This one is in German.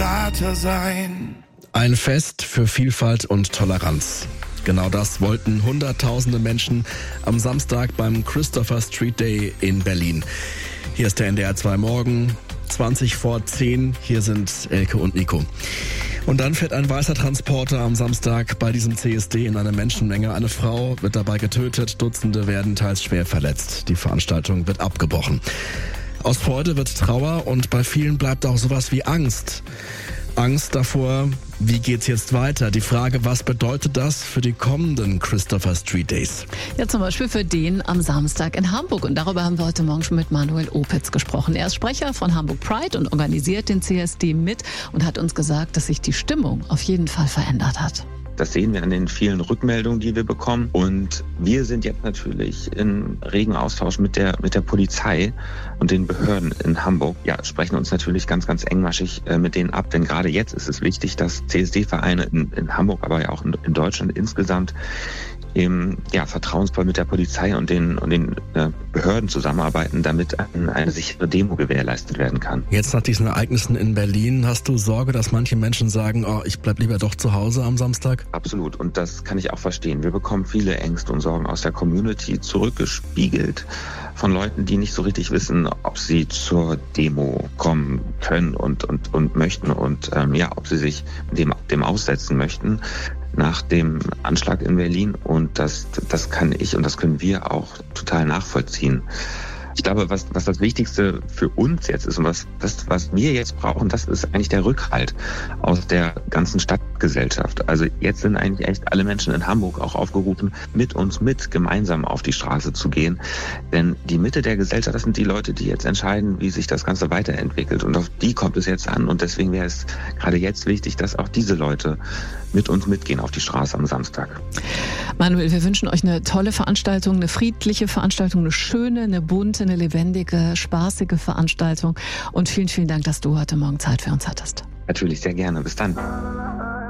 Krater sein. Ein Fest für Vielfalt und Toleranz. Genau das wollten Hunderttausende Menschen am Samstag beim Christopher Street Day in Berlin. Hier ist der NDR 2 Morgen, 20 vor 10. Hier sind Elke und Nico. Und dann fährt ein weißer Transporter am Samstag bei diesem CSD in eine Menschenmenge. Eine Frau wird dabei getötet, Dutzende werden teils schwer verletzt. Die Veranstaltung wird abgebrochen. Aus Freude wird Trauer und bei vielen bleibt auch sowas wie Angst. Angst davor, wie geht's jetzt weiter? Die Frage, was bedeutet das für die kommenden Christopher Street Days? Ja, zum Beispiel für den am Samstag in Hamburg. Und darüber haben wir heute Morgen schon mit Manuel Opitz gesprochen. Er ist Sprecher von Hamburg Pride und organisiert den CSD mit und hat uns gesagt, dass sich die Stimmung auf jeden Fall verändert hat. Das sehen wir an den vielen Rückmeldungen, die wir bekommen. Und wir sind jetzt natürlich in regen Austausch mit der Polizei und den Behörden in Hamburg. Ja, sprechen uns natürlich ganz, ganz engmaschig mit denen ab. Denn gerade jetzt ist es wichtig, dass CSD-Vereine in Hamburg, aber ja auch in Deutschland insgesamt eben vertrauensvoll mit der Polizei und den Behörden zusammenarbeiten, damit eine sichere Demo gewährleistet werden kann. Jetzt nach diesen Ereignissen in Berlin, hast du Sorge, dass manche Menschen sagen, ich bleib lieber doch zu Hause am Samstag? Absolut, und das kann ich auch verstehen. Wir bekommen viele Ängste und Sorgen aus der Community zurückgespiegelt von Leuten, die nicht so richtig wissen, ob sie zur Demo kommen können und möchten und ob sie sich dem aussetzen möchten nach dem Anschlag in Berlin, und das kann ich und das können wir auch total nachvollziehen. Ich glaube, was das Wichtigste für uns jetzt ist und was wir jetzt brauchen, das ist eigentlich der Rückhalt aus der ganzen Stadtgesellschaft. Also jetzt sind eigentlich echt alle Menschen in Hamburg auch aufgerufen, mit uns gemeinsam auf die Straße zu gehen. Denn die Mitte der Gesellschaft, das sind die Leute, die jetzt entscheiden, wie sich das Ganze weiterentwickelt. Und auf die kommt es jetzt an. Und deswegen wäre es gerade jetzt wichtig, dass auch diese Leute mit uns mitgehen auf die Straße am Samstag. Manuel, wir wünschen euch eine tolle Veranstaltung, eine friedliche Veranstaltung, eine schöne, eine bunte, eine lebendige, spaßige Veranstaltung. Und vielen, vielen Dank, dass du heute Morgen Zeit für uns hattest. Natürlich, sehr gerne. Bis dann.